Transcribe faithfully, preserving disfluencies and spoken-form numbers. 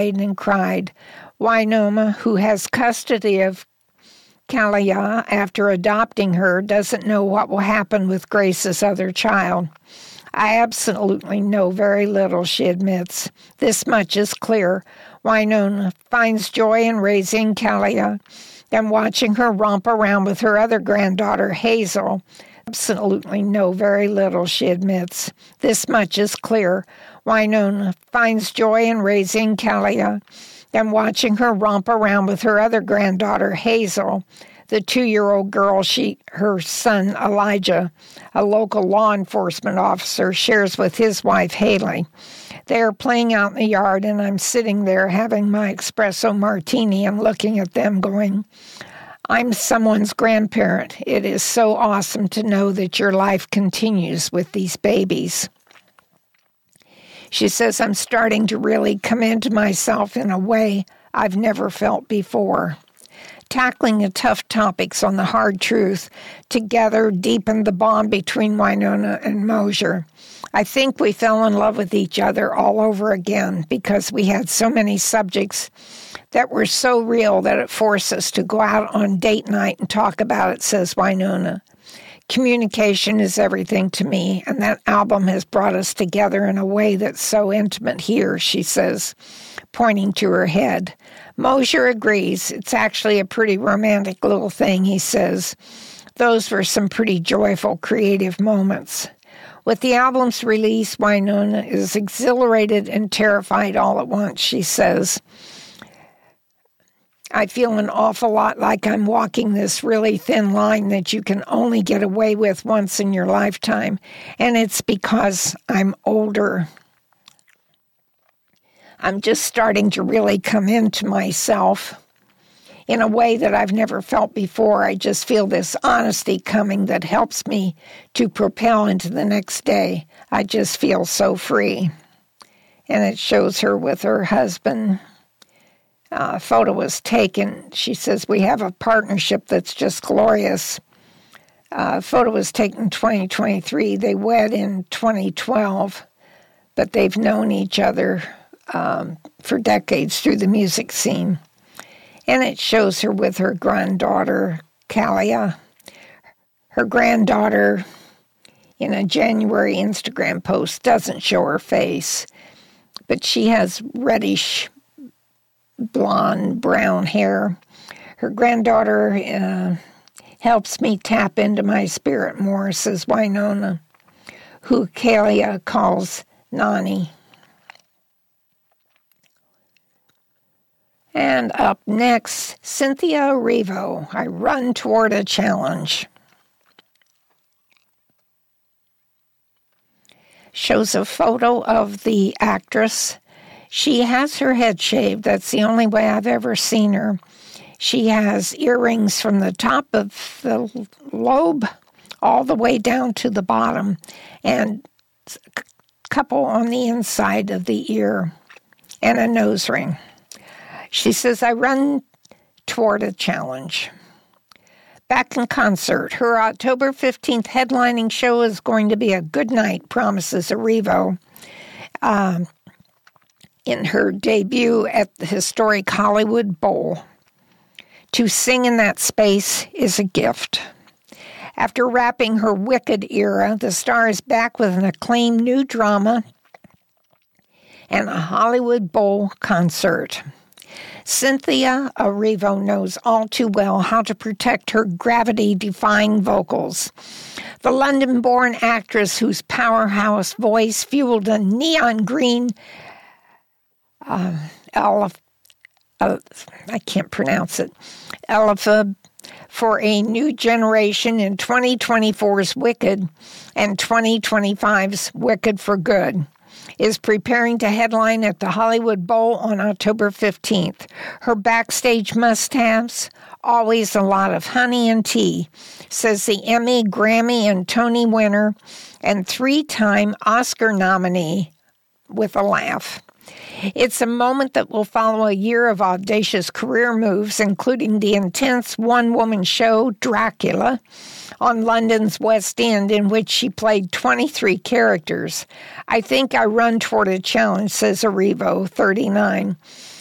and cried. Wynonna, who has custody of Kalia after adopting her, doesn't know what will happen with Grace's other child. I absolutely know very little, she admits. This much is clear. Wynonna finds joy in raising Kalia and watching her romp around with her other granddaughter, Hazel. Absolutely know very little, she admits. This much is clear. Wynonna finds joy in raising Kalia and watching her romp around with her other granddaughter, Hazel, the two-year-old girl she, her son, Elijah, a local law enforcement officer, shares with his wife, Haley. They are playing out in the yard, and I'm sitting there having my espresso martini and looking at them going, I'm someone's grandparent. It is so awesome to know that your life continues with these babies. She says, I'm starting to really come into myself in a way I've never felt before. Tackling the tough topics on the hard truth together deepened the bond between Wynonna and Mosier. I think we fell in love with each other all over again because we had so many subjects that were so real that it forced us to go out on date night and talk about it, says Wynonna. Communication is everything to me, and that album has brought us together in a way that's so intimate here, she says, pointing to her head. Mosier agrees. It's actually a pretty romantic little thing, he says. Those were some pretty joyful, creative moments. With the album's release, Wynonna is exhilarated and terrified all at once, she says. I feel an awful lot like I'm walking this really thin line that you can only get away with once in your lifetime, and it's because I'm older. I'm just starting to really come into myself in a way that I've never felt before. I just feel this honesty coming that helps me to propel into the next day. I just feel so free. And it shows her with her husband. Uh, a photo was taken. She says, we have a partnership that's just glorious. Uh, a photo was taken in twenty twenty-three. They wed in twenty twelve, but they've known each other Um, for decades through the music scene. And it shows her with her granddaughter, Kalia. Her granddaughter, in a January Instagram post, doesn't show her face, but she has reddish blonde, brown hair. Her granddaughter uh, helps me tap into my spirit more, says Wynonna, who Kalia calls Nani. And up next, Cynthia Erivo, I Run Toward a Challenge. Shows a photo of the actress. She has her head shaved. That's the only way I've ever seen her. She has earrings from the top of the lobe all the way down to the bottom, and a couple on the inside of the ear, and a nose ring. She says, I run toward a challenge. Back in concert, her October fifteenth headlining show is going to be a good night, promises Erivo. Um, in her debut at the historic Hollywood Bowl. To sing in that space is a gift. After wrapping her Wicked era, the star is back with an acclaimed new drama and a Hollywood Bowl concert. Cynthia Erivo knows all too well how to protect her gravity-defying vocals. The London-born actress whose powerhouse voice fueled a neon green uh, elef- uh, I can't pronounce it, elephant for a new generation in twenty twenty-four's Wicked and twenty twenty-five's Wicked for Good, is preparing to headline at the Hollywood Bowl on October fifteenth. Her backstage must-haves, always a lot of honey and tea, says the Emmy, Grammy, and Tony winner and three-time Oscar nominee with a laugh. It's a moment that will follow a year of audacious career moves, including the intense one-woman show, Dracula, on London's West End, in which she played twenty-three characters. I think I run toward a challenge, says Erivo, thirty-nine.